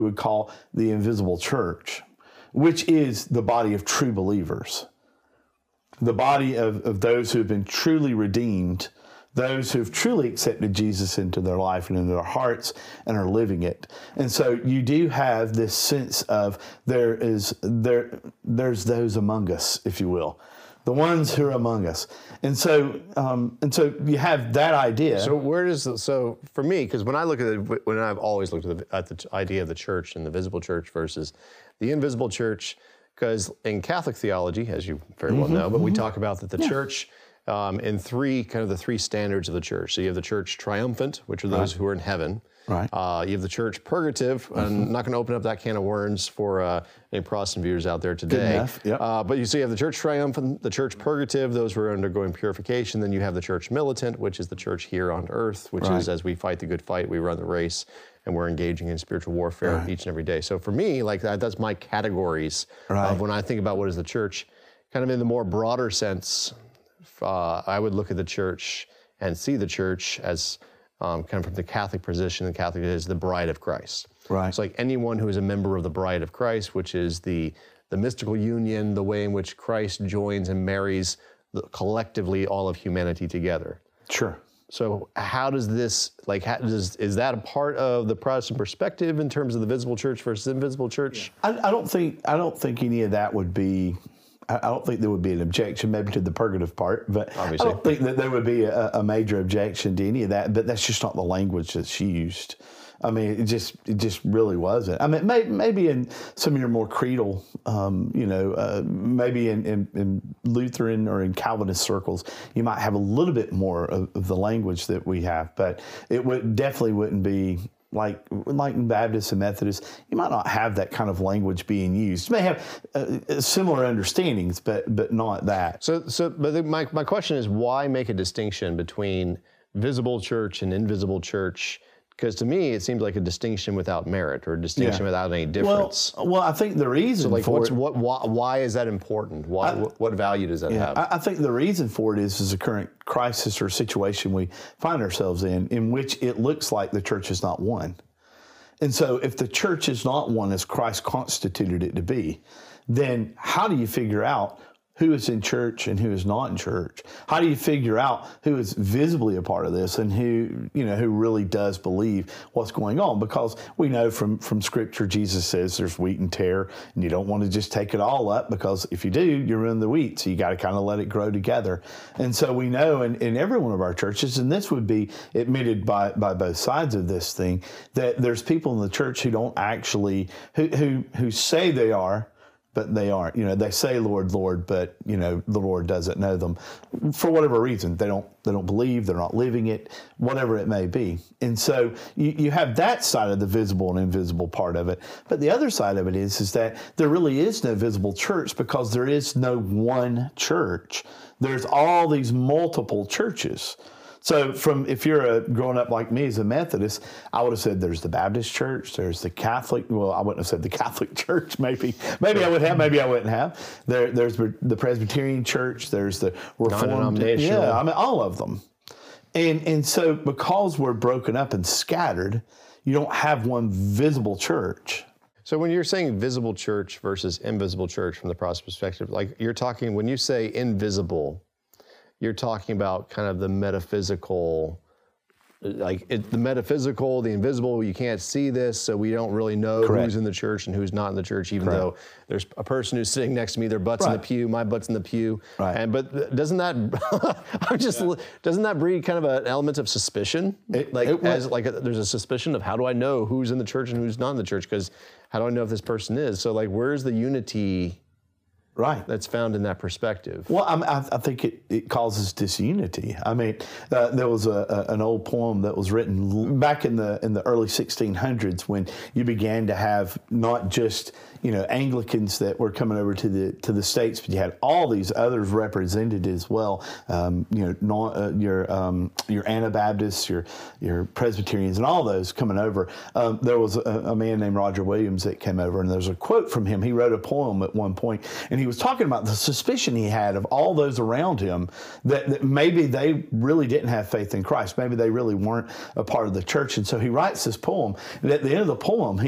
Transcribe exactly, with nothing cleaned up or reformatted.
we would call the invisible church, which is the body of true believers, the body of, of those who have been truly redeemed, those who have truly accepted Jesus into their life and into their hearts and are living it. And so you do have this sense of there is there there's those among us, if you will, the ones who are among us. And so um, and so you have that idea. So where does the, so for me, because when I look at it, when I've always looked at the, at the idea of the church and the visible church versus the invisible church, because in Catholic theology, as you very well mm-hmm, know, but mm-hmm. we talk about that the yeah. church. Um, in three, kind of the three standards of the church. So you have the church triumphant, which are those right. who are in heaven. Right. Uh, you have the church purgative. Mm-hmm. I'm not going to open up that can of worms for uh, any Protestant viewers out there today. Good enough. Yep. Uh, but you see, you have the church triumphant, the church purgative, those who are undergoing purification. Then you have the church militant, which is the church here on earth, which right. is as we fight the good fight, we run the race, and we're engaging in spiritual warfare right. each and every day. So for me, like that, that's my categories right. of when I think about what is the church, kind of in the more broader sense. Uh, I would look at the church and see the church as um, kind of from the Catholic position. The Catholic is the bride of Christ. Right. It's like anyone who is a member of the bride of Christ, which is the the mystical union, the way in which Christ joins and marries the, collectively all of humanity together. Sure. So how does this, like, how does, is that a part of the Protestant perspective in terms of the visible church versus invisible church? I, I don't think I don't think any of that would be. I don't think there would be an objection maybe to the purgative part, but Obviously. I don't think that there would be a, a major objection to any of that, but that's just not the language that's used. I mean, it just it just really wasn't. I mean, may, maybe in some of your more creedal, um, you know, uh, maybe in, in, in Lutheran or in Calvinist circles, you might have a little bit more of, of the language that we have, but it would definitely wouldn't be like like in Baptists and Methodists, you might not have that kind of language being used. You may have uh, similar understandings, but but not that. So so, but the, my my question is, why make a distinction between visible church and invisible church? Because to me, it seems like a distinction without merit, or a distinction yeah. without any difference. Well, well, I think the reason so like for what's, it, what why, why is that important? Why I, what value does that yeah, have? I, I think the reason for it is is the current crisis or situation we find ourselves in, in which it looks like the church is not one. And so if the church is not one as Christ constituted it to be, then how do you figure out who is in church and who is not in church? How do you figure out who is visibly a part of this and who, you know, who really does believe what's going on? Because we know from, from Scripture, Jesus says there's wheat and tare, and you don't want to just take it all up, because if you do, you ruin the wheat. So you got to kind of let it grow together. And so we know in, in every one of our churches, and this would be admitted by, by both sides of this thing, that there's people in the church who don't actually, who, who, who say they are, but they aren't. You know, they say Lord, Lord, but, you know, the Lord doesn't know them for whatever reason. They don't they don't believe, they're not living it, whatever it may be. And so you, you have that side of the visible and invisible part of it. But the other side of it is, is that there really is no visible church, because there is no one church. There's all these multiple churches. So from, if you're a, growing up like me as a Methodist, I would have said there's the Baptist church, there's the Catholic, well, I wouldn't have said the Catholic church, maybe. Maybe I would have, maybe I wouldn't have. There, there's the Presbyterian church, there's the Reformed. Yeah, I mean, all of them. And, and so because we're broken up and scattered, you don't have one visible church. So when you're saying visible church versus invisible church from the Protestant perspective, like you're talking, when you say invisible, you're talking about kind of the metaphysical, like it, the metaphysical, the invisible, you can't see this, so we don't really know Correct. Who's in the church and who's not in the church, even Correct. Though there's a person who's sitting next to me, their butt's right. in the pew, my butt's in the pew. Right. And but doesn't that, I'm just, yeah. doesn't that breed kind of an element of suspicion? It, like it, as like a, there's a suspicion of how do I know who's in the church and who's not in the church? Because how do I know if this person is? So like, where's the unity? Right. That's found in that perspective. Well, I, I think it, it causes disunity. I mean, uh, there was a, a, an old poem that was written back in the in the early sixteen hundreds, when you began to have not just, you know, Anglicans that were coming over to the to the States, but you had all these others represented as well. Um, you know, not, uh, your um, your Anabaptists, your your Presbyterians, and all those coming over. Um, there was a, a man named Roger Williams that came over, and there's a quote from him. He wrote a poem at one point, and he was talking about the suspicion he had of all those around him that, that maybe they really didn't have faith in Christ. Maybe they really weren't a part of the church. And so he writes this poem, and at the end of the poem, he